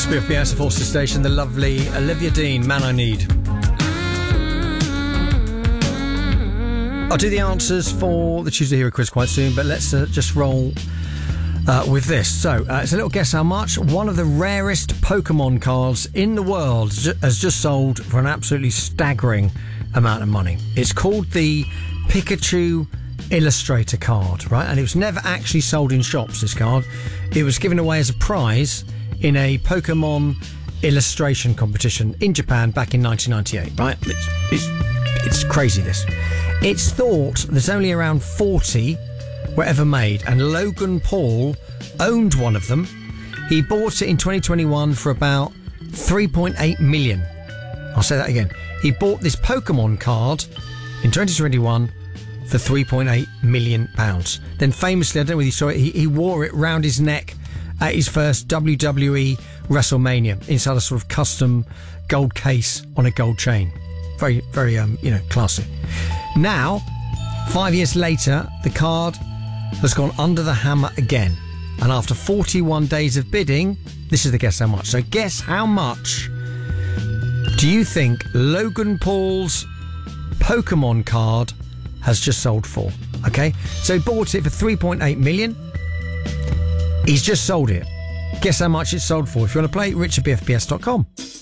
It's BFBS, the Forces Station, the lovely Olivia Dean, Man I Need. I'll do the answers for the Tuesday Hero quiz quite soon, but let's just roll with this. So, it's a little guess how much. One of the rarest Pokemon cards in the world has just sold for an absolutely staggering amount of money. It's called the Pikachu Illustrator card, right? And it was never actually sold in shops, this card. It was given away as a prize in a Pokemon illustration competition in Japan back in 1998, right? It's crazy, this. It's thought there's only around 40 were ever made, and Logan Paul owned one of them. He bought it in 2021 for about 3.8 million. I'll say that again. He bought this Pokemon card in 2021 for 3.8 million pounds. Then famously, I don't know whether you saw it, he wore it round his neck at his first WWE WrestleMania inside a sort of custom gold case on a gold chain. Very, very, classy. Now, 5 years later, the card has gone under the hammer again. And after 41 days of bidding, this is the guess how much. So guess how much do you think Logan Paul's Pokemon card has just sold for? Okay, so he bought it for 3.8 million. He's just sold it. Guess how much it's sold for. If you want to play, rich@bfbs.com.